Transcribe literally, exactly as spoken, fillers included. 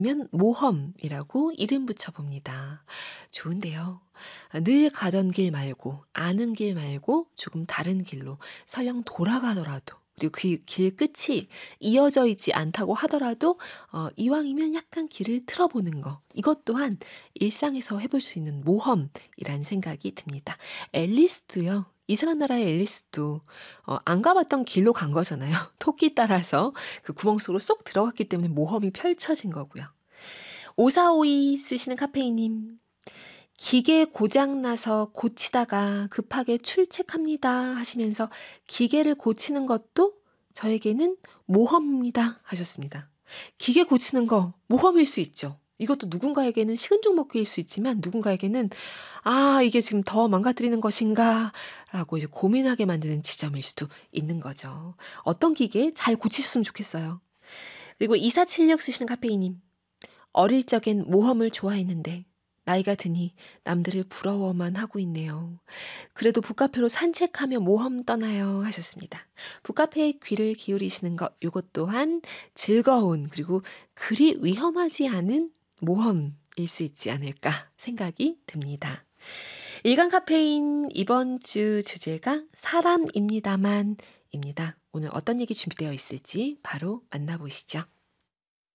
면 모험이라고 이름 붙여봅니다. 좋은데요. 늘 가던 길 말고 아는 길 말고 조금 다른 길로 설령 돌아가더라도 그리고 그 길 끝이 이어져 있지 않다고 하더라도 어 이왕이면 약간 길을 틀어보는 거. 이것 또한 일상에서 해볼 수 있는 모험이라는 생각이 듭니다. 앨리스도요. 이상한 나라의 앨리스도 어 안 가봤던 길로 간 거잖아요. 토끼 따라서 그 구멍 속으로 쏙 들어갔기 때문에 모험이 펼쳐진 거고요. 오사오이 쓰시는 카페인님. 기계 고장 나서 고치다가 급하게 출첵합니다 하시면서 기계를 고치는 것도 저에게는 모험입니다 하셨습니다. 기계 고치는 거 모험일 수 있죠. 이것도 누군가에게는 식은 죽 먹기일 수 있지만 누군가에게는 아 이게 지금 더 망가뜨리는 것인가 라고 이제 고민하게 만드는 지점일 수도 있는 거죠. 어떤 기계 잘 고치셨으면 좋겠어요. 그리고 이사칠육 쓰시는 카페이님. 어릴 적엔 모험을 좋아했는데 나이가 드니 남들을 부러워만 하고 있네요. 그래도 북카페로 산책하며 모험 떠나요 하셨습니다. 북카페에 귀를 기울이시는 것 요것 또한 즐거운 그리고 그리 위험하지 않은 모험일 수 있지 않을까 생각이 듭니다. 일간 카페인 이번 주 주제가 사람입니다만 입니다. 오늘 어떤 얘기 준비되어 있을지 바로 만나보시죠.